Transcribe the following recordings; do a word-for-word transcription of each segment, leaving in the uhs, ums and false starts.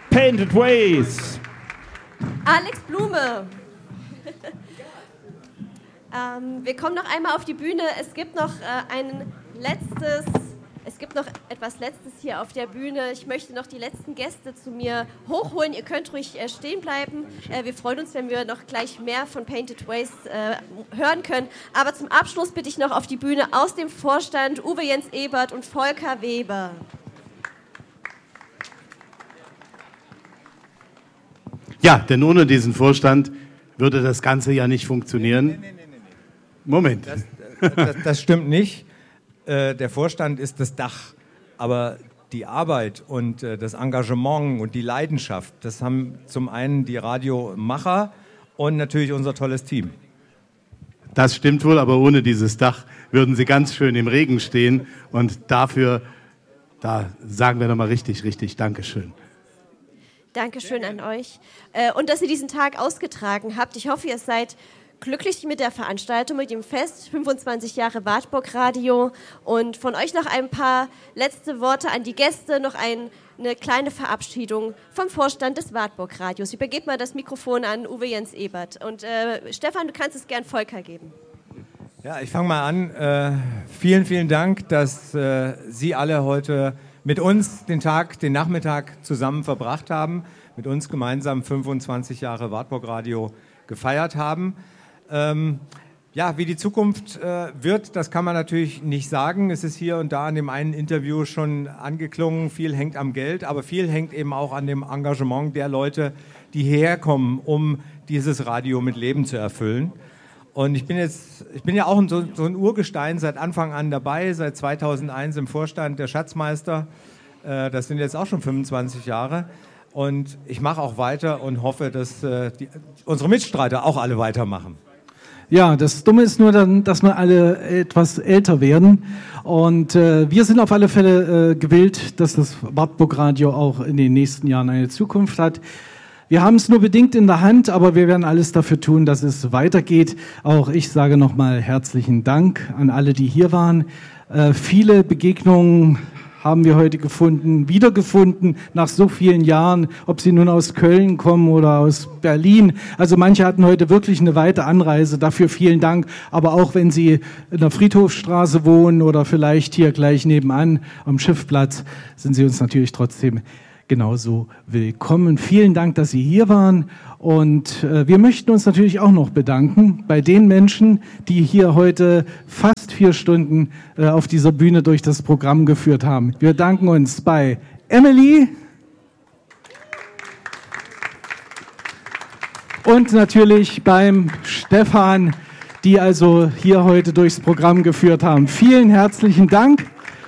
Painted Ways. Alex Blume. ähm, wir kommen noch einmal auf die Bühne. Es gibt noch äh, ein letztes, es gibt noch etwas Letztes hier auf der Bühne. Ich möchte noch die letzten Gäste zu mir hochholen. Ihr könnt ruhig äh, stehen bleiben. Äh, wir freuen uns, wenn wir noch gleich mehr von Painted Ways äh, hören können. Aber zum Abschluss bitte ich noch auf die Bühne aus dem Vorstand Uwe Jens Ebert und Volker Weber. Ja, denn ohne diesen Vorstand würde das Ganze ja nicht funktionieren. Nee, nee, nee, nee, nee. Moment. Das, das, das stimmt nicht. Äh, der Vorstand ist das Dach. Aber die Arbeit und äh, das Engagement und die Leidenschaft, das haben zum einen die Radiomacher und natürlich unser tolles Team. Das stimmt wohl, aber ohne dieses Dach würden Sie ganz schön im Regen stehen. Und dafür, da sagen wir nochmal richtig, richtig Dankeschön. Dankeschön an euch äh, und dass ihr diesen Tag ausgetragen habt. Ich hoffe, ihr seid glücklich mit der Veranstaltung, mit dem Fest, fünfundzwanzig Jahre Wartburg Radio. Und von euch noch ein paar letzte Worte an die Gäste, noch ein, eine kleine Verabschiedung vom Vorstand des Wartburg Radios. Ich übergebe mal das Mikrofon an Uwe Jens Ebert. Und äh, Stefan, du kannst es gern Volker geben. Ja, ich fange mal an. Äh, vielen, vielen Dank, dass äh, Sie alle heute mit uns den Tag, den Nachmittag zusammen verbracht haben, mit uns gemeinsam fünfundzwanzig Jahre Wartburg Radio gefeiert haben. Ähm, ja, wie die Zukunft äh, wird, das kann man natürlich nicht sagen. Es ist hier und da in dem einen Interview schon angeklungen, viel hängt am Geld, aber viel hängt eben auch an dem Engagement der Leute, die hierher kommen, um dieses Radio mit Leben zu erfüllen. Und ich bin jetzt, ich bin ja auch so, so ein Urgestein seit Anfang an dabei, seit zweitausendeins im Vorstand der Schatzmeister. Äh, das sind jetzt auch schon fünfundzwanzig Jahre. Und ich mache auch weiter und hoffe, dass äh, die, unsere Mitstreiter auch alle weitermachen. Ja, das Dumme ist nur dann, dass wir alle etwas älter werden. Und äh, wir sind auf alle Fälle äh, gewillt, dass das Wartburg Radio auch in den nächsten Jahren eine Zukunft hat. Wir haben es nur bedingt in der Hand, aber wir werden alles dafür tun, dass es weitergeht. Auch ich sage nochmal herzlichen Dank an alle, die hier waren. Äh, viele Begegnungen haben wir heute gefunden, wiedergefunden nach so vielen Jahren, ob sie nun aus Köln kommen oder aus Berlin. Also manche hatten heute wirklich eine weite Anreise, dafür vielen Dank. Aber auch wenn Sie in der Friedhofstraße wohnen oder vielleicht hier gleich nebenan am Schiffplatz, sind Sie uns natürlich trotzdem genauso willkommen. Vielen Dank, dass Sie hier waren. Und äh, wir möchten uns natürlich auch noch bedanken bei den Menschen, die hier heute fast vier Stunden äh, auf dieser Bühne durch das Programm geführt haben. Wir danken uns bei Emily und natürlich beim Stefan, die also hier heute durchs Programm geführt haben. Vielen herzlichen Dank.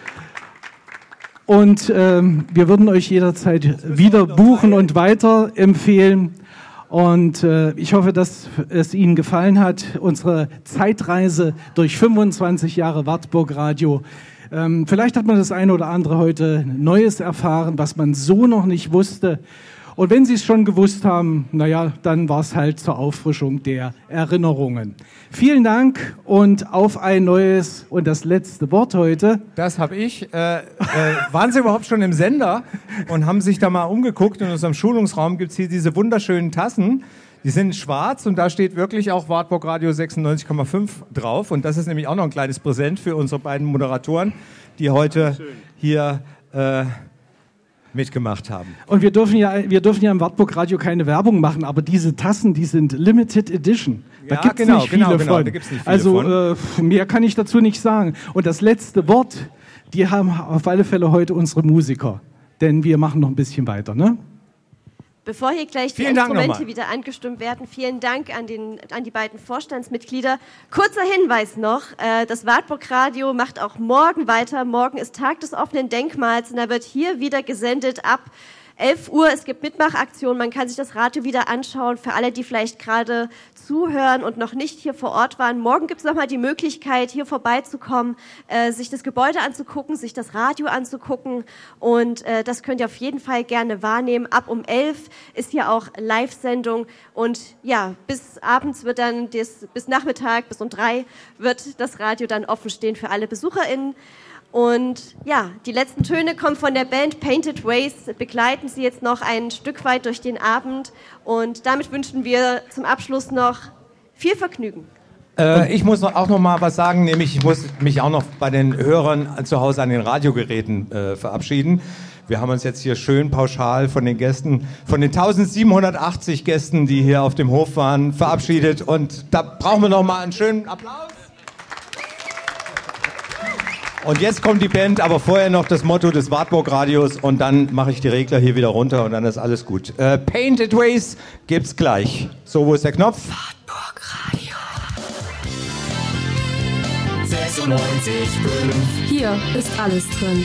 Und ähm, wir würden euch jederzeit wieder buchen und weiterempfehlen. Und äh, ich hoffe, dass es Ihnen gefallen hat, unsere Zeitreise durch fünfundzwanzig Jahre Wartburg Radio. Ähm, vielleicht hat man das eine oder andere heute Neues erfahren, was man so noch nicht wusste. Und wenn Sie es schon gewusst haben, naja, dann war es halt zur Auffrischung der Erinnerungen. Vielen Dank und auf ein neues und das letzte Wort heute. Das habe ich. Äh, äh, waren Sie überhaupt schon im Sender und haben sich da mal umgeguckt? In unserem Schulungsraum gibt es hier diese wunderschönen Tassen. Die sind schwarz und da steht wirklich auch Wartburg Radio sechsundneunzig Komma fünf drauf. Und das ist nämlich auch noch ein kleines Präsent für unsere beiden Moderatoren, die heute hier Äh, mitgemacht haben. Und wir dürfen ja, wir dürfen ja im Wartburg Radio keine Werbung machen, aber diese Tassen, die sind Limited Edition. Da ja, gibt's genau, nicht viele genau, genau, von. da gibt's nicht viele also von. Äh, mehr kann ich dazu nicht sagen. Und das letzte Wort, die haben auf alle Fälle heute unsere Musiker, denn wir machen noch ein bisschen weiter, ne? Bevor hier gleich die Vielen Dank Instrumente nochmal. wieder angestimmt werden, vielen Dank an, den, an die beiden Vorstandsmitglieder. Kurzer Hinweis noch, äh, das Wartburg Radio macht auch morgen weiter. Morgen ist Tag des offenen Denkmals und da wird hier wieder gesendet ab elf Uhr. Es gibt Mitmachaktionen, man kann sich das Radio wieder anschauen. Für alle, die vielleicht gerade zuhören und noch nicht hier vor Ort waren, morgen gibt es nochmal die Möglichkeit, hier vorbeizukommen, äh, sich das Gebäude anzugucken, sich das Radio anzugucken und äh, das könnt ihr auf jeden Fall gerne wahrnehmen. Ab um elf ist hier auch Live-Sendung und ja, bis abends wird dann, das, bis Nachmittag, bis um drei wird das Radio dann offen stehen für alle BesucherInnen. Und ja, die letzten Töne kommen von der Band Painted Ways, begleiten sie jetzt noch ein Stück weit durch den Abend. Und damit wünschen wir zum Abschluss noch viel Vergnügen. Äh, ich muss noch, auch noch mal was sagen, nämlich ich muss mich auch noch bei den Hörern zu Hause an den Radiogeräten äh, verabschieden. Wir haben uns jetzt hier schön pauschal von den Gästen, von den eintausendsiebenhundertachtzig Gästen, die hier auf dem Hof waren, verabschiedet. Und da brauchen wir noch mal einen schönen Applaus. Und jetzt kommt die Band, aber vorher noch das Motto des Wartburg-Radios und dann mache ich die Regler hier wieder runter und dann ist alles gut. Äh, Painted Ways gibt's gleich. So, wo ist der Knopf? Wartburg-Radio. sechsundneunzig Komma fünf. Hier ist alles drin.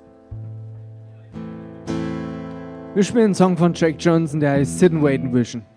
Wir spielen einen Song von Jack Johnson, der heißt Sit and Wait and Vision.